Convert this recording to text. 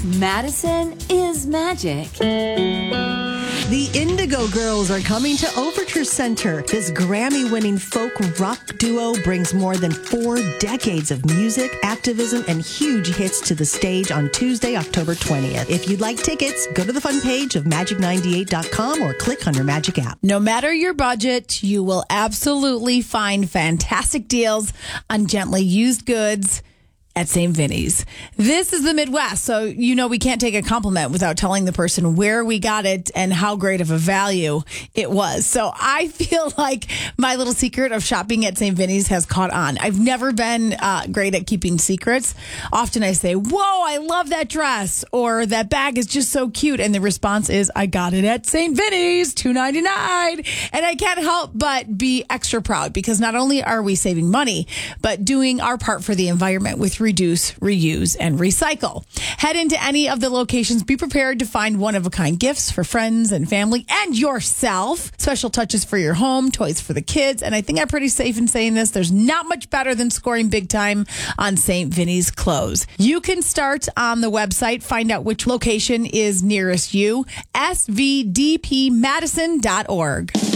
Madison is magic. The Indigo Girls are coming to Overture Center. This Grammy-winning folk rock duo brings more than 4 decades of music, activism, and huge hits to the stage on Tuesday, October 20th. If you'd like tickets, go to the fun page of magic98.com or click on your Magic app. No matter your budget, you will absolutely find fantastic deals on gently used goods at St. Vinny's. This is the Midwest, so we can't take a compliment without telling the person where we got it and how great of a value it was. So I feel like my little secret of shopping at St. Vinny's has caught on. I've never been great at keeping secrets. Often I say, whoa, I love that dress, or that bag is just so cute. And the response is, I got it at St. Vinny's, $2.99. And I can't help but be extra proud because not only are we saving money, but doing our part for the environment with reduce, reuse, and recycle. Head into any of the locations. Be prepared to find one-of-a-kind gifts for friends and family and yourself. Special touches for your home, toys for the kids. And I think I'm pretty safe in saying this. There's not much better than scoring big time on St. Vinny's clothes. You can start on the website. Find out which location is nearest you. svdpmadison.org.